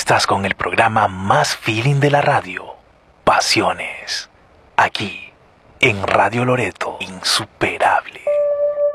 Estás con el programa más feeling de la radio, Pasiones, aquí en Radio Loreto, insuperable.